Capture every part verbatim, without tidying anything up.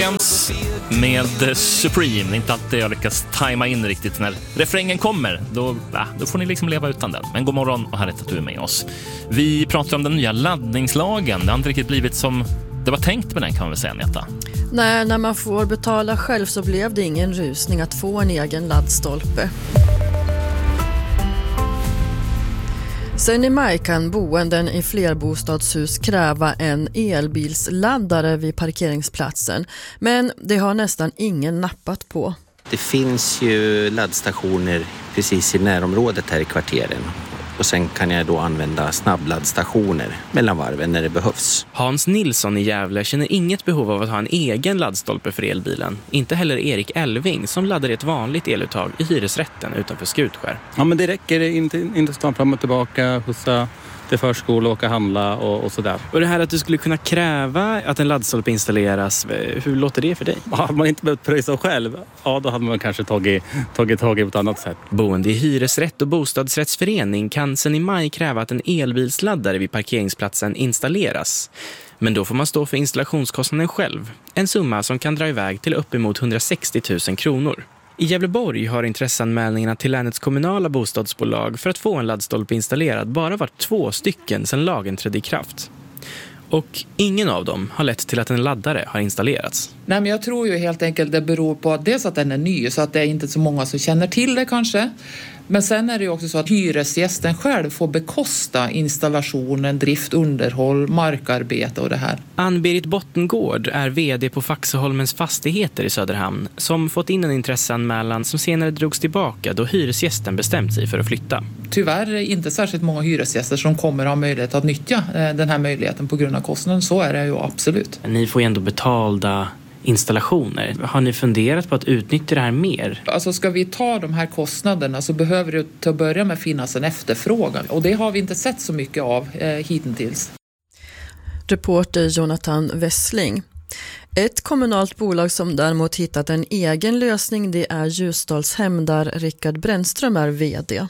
Med Supreme, inte alltid jag lyckas tajma in riktigt när refrängen kommer, då, ja, då får ni liksom leva utan den. Men god morgon och här är att du är med oss. Vi pratar om den nya laddningslagen. Det har inte riktigt blivit som det var tänkt med den, kan man väl säga, Neta. Nej, när man får betala själv så blev det ingen rusning att få en egen laddstolpe. Sen i maj kan boenden i flerbostadshus kräva en elbilsladdare vid parkeringsplatsen. Men det har nästan ingen nappat på. Det finns ju laddstationer precis i närområdet här i kvarteren. Och sen kan jag då använda snabbladdstationer mellan varven när det behövs. Hans Nilsson i Gävle känner inget behov av att ha en egen laddstolpe för elbilen. Inte heller Erik Elving som laddar ett vanligt eluttag i hyresrätten utanför Skutskär. Ja, men det räcker inte, inte stå fram och tillbaka, skjutsa till förskola, åka handla och, och sådär. Och det här att du skulle kunna kräva att en laddstolpe installeras, hur låter det för dig? Hade man inte behövt pröjsa själv, ja då hade man kanske tagit, tagit tag i på ett annat sätt. Boende i hyresrätt och bostadsrättsförening kan sedan i maj kräva att en elbilsladdare vid parkeringsplatsen installeras. Men då får man stå för installationskostnaden själv. En summa som kan dra iväg till uppemot hundrasextio tusen kronor. I Gävleborg har intresseanmälningarna till länets kommunala bostadsbolag för att få en laddstolpe installerad bara varit två stycken sedan lagen trädde i kraft. Och ingen av dem har lett till att en laddare har installerats. Nej, men jag tror ju helt enkelt det beror på att dels att den är ny, så att det är inte så många som känner till det kanske. Men sen är det ju också så att hyresgästen själv får bekosta installationen, drift, underhåll, markarbete och det här. Ann-Berit Bottengård är vd på Faxeholmens fastigheter i Söderhamn som fått in en intresseanmälan som senare drogs tillbaka då hyresgästen bestämt sig för att flytta. Tyvärr är det inte särskilt många hyresgäster som kommer ha möjlighet att nyttja den här möjligheten på grund av kostnaden. Så är det ju absolut. Ni får ju ändå betalda installationer. Har ni funderat på att utnyttja det här mer? Alltså ska vi ta de här kostnaderna så behöver det till att börja med finnas en efterfrågan. Och det har vi inte sett så mycket av eh, hittills. Reporter Jonathan Wessling. Ett kommunalt bolag som däremot hittat en egen lösning, det är Ljusdalshem där Rickard Brännström är vd.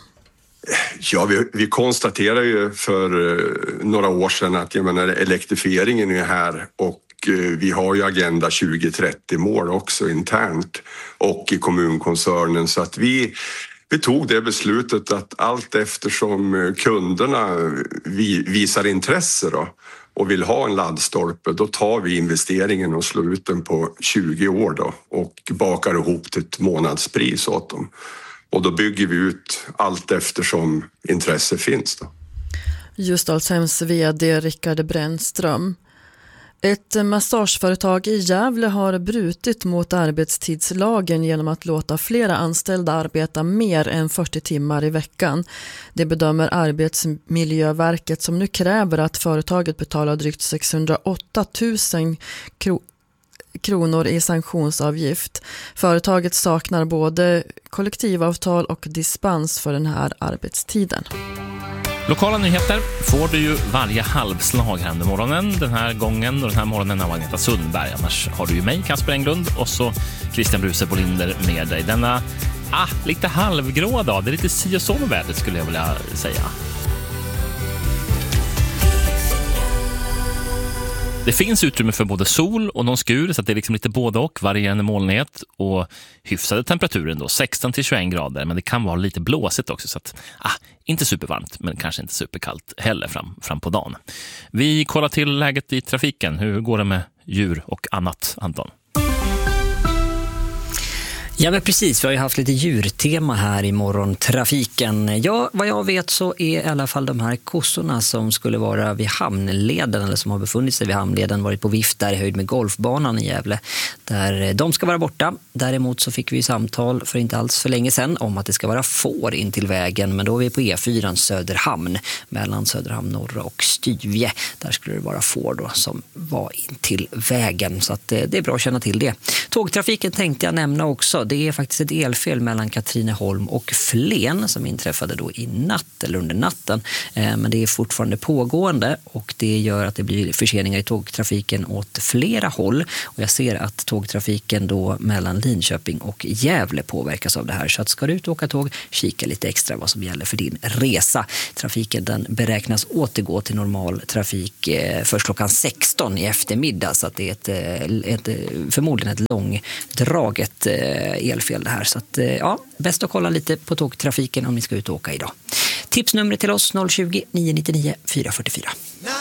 Ja, vi, vi konstaterar ju för eh, några år sedan att jag menar, elektrifieringen är här och vi har ju Agenda tjugo trettio mål också internt och i kommunkoncernen, så att vi, vi tog det beslutet att allt eftersom kunderna vi, visar intresse då, och vill ha en laddstolpe, då tar vi investeringen och slår ut den på tjugo år då och bakar ihop till ett månadspris åt dem. Och då bygger vi ut allt eftersom intresse finns då. Ljusdalshems vd Rickard Brännström. Ett massageföretag i Gävle har brutit mot arbetstidslagen genom att låta flera anställda arbeta mer än fyrtio timmar i veckan. Det bedömer Arbetsmiljöverket som nu kräver att företaget betalar drygt sexhundraåtta tusen kronor kronor i sanktionsavgift. Företaget saknar både kollektivavtal och dispens för den här arbetstiden. Lokala nyheter får du ju varje halvslag här under morgonen. Den här gången och den här morgonen av Agneta Sundberg. Annars har du ju mig, Kasper Englund, och så Christian Bruse Bolinder med dig. Denna ah, lite halvgrå dag. Det är lite si och så med vädret skulle jag vilja säga. Det finns utrymme för både sol och någon skur, så att det är liksom lite både och, varierande molnighet och hyfsade temperaturen då, sexton till tjugoett grader, men det kan vara lite blåsigt också, så att ah, inte supervarmt men kanske inte superkallt heller fram, fram på dagen. Vi kollar till läget i trafiken. Hur går det med djur och annat, Anton? Ja, men precis. Vi har ju haft lite djurtema här i morgontrafiken. Ja, vad jag vet så är i alla fall de här kossorna som skulle vara vid hamnleden eller som har befunnit sig vid hamnleden varit på vift där i höjd med golfbanan i Gävle. Där de ska vara borta. Däremot så fick vi samtal för inte alls för länge sedan om att det ska vara får in till vägen. Men då är vi på E fyra Söderhamn mellan Söderhamn norra och Styvje. Där skulle det vara får då som var in till vägen. Så att det är bra att känna till det. Tågtrafiken tänkte jag nämna också. Det är faktiskt ett elfel mellan Katrineholm och Flen som inträffade då i natt eller under natten. Men det är fortfarande pågående och det gör att det blir förseningar i tågtrafiken åt flera håll. Och jag ser att tågtrafiken då mellan Linköping och Gävle påverkas av det här. Så att ska du ut och åka tåg, kika lite extra vad som gäller för din resa. Trafiken den beräknas återgå till normal trafik först klockan sexton i eftermiddag. Så att det är ett, ett, förmodligen ett långdraget elfel det här. Så att, ja, bäst att kolla lite på tågtrafiken om ni ska ut och åka idag. Tipsnumret till oss noll tjugo, nio nio nio, fyra fyra fyra.